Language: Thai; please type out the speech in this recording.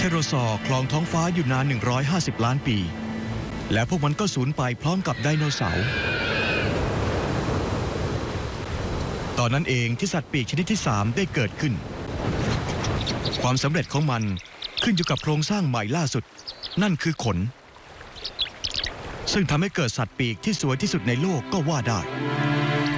โรซอร์ครองท้องฟ้าอยู่นาน150 ล้านปีและพวกมันก็สูญไปพร้อมกับไดโนเสาร์ตอนนั้นเองที่สัตว์ปีกชนิดที่3ได้เกิดขึ้นความสำเร็จของมันขึ้นอยู่กับโครงสร้างใหม่ล่าสุดนั่นคือขนซึ่งทำให้เกิดสัตว์ปีกที่สวยที่สุดในโลกก็ว่าได้